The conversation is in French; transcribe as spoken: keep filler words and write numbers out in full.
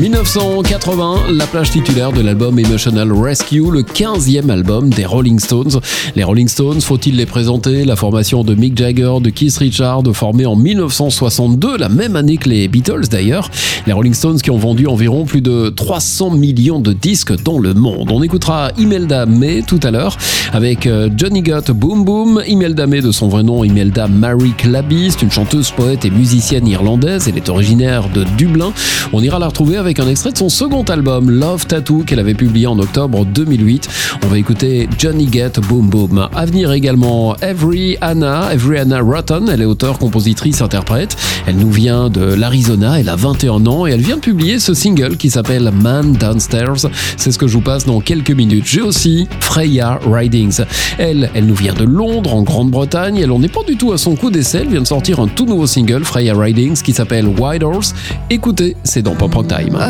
dix-neuf cent quatre-vingts, la plage titulaire de l'album Emotional Rescue, le quinzième album des Rolling Stones. Les Rolling Stones, faut-il les présenter? La formation de Mick Jagger, de Keith Richards, formée en dix-neuf cent soixante-deux, la même année que les Beatles d'ailleurs. Les Rolling Stones qui ont vendu environ plus de trois cents millions de disques dans le monde. On écoutera Imelda May tout à l'heure avec Johnny Got Boom Boom. Imelda May, de son vrai nom Imelda Mary Clabby, c'est une chanteuse, poète et musicienne irlandaise. Elle est originaire de Dublin. On ira la retrouver avec un extrait de son second album Love Tattoo qu'elle avait publié en octobre deux mille huit. On va écouter Johnny Get Boom Boom. À venir également Avery Anna, Avery Anna Rotten. Elle est auteure, compositrice, interprète. Elle nous vient de l'Arizona. Elle a vingt et un ans et elle vient de publier ce single qui s'appelle Man Downstairs. C'est ce que je vous passe dans quelques minutes. J'ai aussi Freya Ridings. Elle, elle nous vient de Londres, en Grande-Bretagne. Elle en est pas du tout à son coup d'essai. Elle vient de sortir un tout nouveau single, Freya Ridings, qui s'appelle White Horse. Écoutez, c'est dans Pop Rock Time.